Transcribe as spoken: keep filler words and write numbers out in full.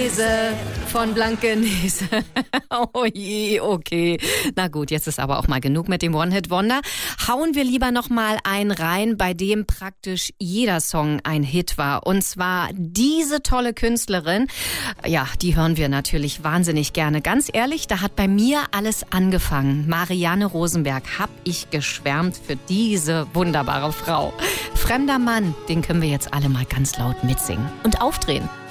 Blankenese von Blankenese. Oh je, okay. Na gut, jetzt ist aber auch mal genug mit dem One-Hit-Wonder. Hauen wir lieber noch mal einen rein, bei dem praktisch jeder Song ein Hit war. Und zwar diese tolle Künstlerin. Ja, die hören wir natürlich wahnsinnig gerne. Ganz ehrlich, da hat bei mir alles angefangen. Marianne Rosenberg, hab ich geschwärmt für diese wunderbare Frau. Fremder Mann, den können wir jetzt alle mal ganz laut mitsingen und aufdrehen.